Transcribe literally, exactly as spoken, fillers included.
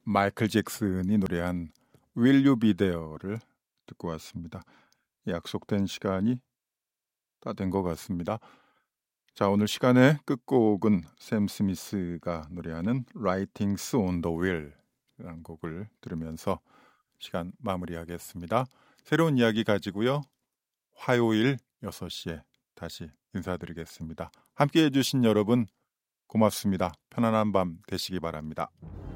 마이클 잭슨이 노래한 Will You Be There를 듣고 왔습니다. 약속된 시간이 다 된 것 같습니다. 자, 오늘 시간의 끝곡은 샘 스미스가 노래하는 Writings on the Wall이라는 곡을 들으면서 시간 마무리하겠습니다. 새로운 이야기 가지고요. 화요일 여섯 시에 다시 인사드리겠습니다. 함께해 주신 여러분 고맙습니다. 편안한 밤 되시기 바랍니다.